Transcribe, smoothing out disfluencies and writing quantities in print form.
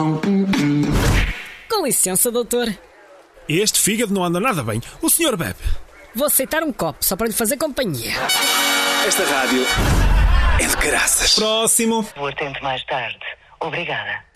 Com licença, doutor. Este fígado não anda nada bem. O senhor bebe? Vou aceitar um copo, só para lhe fazer companhia. Esta rádio é de caraças. Próximo. Eu atento mais tarde. Obrigada.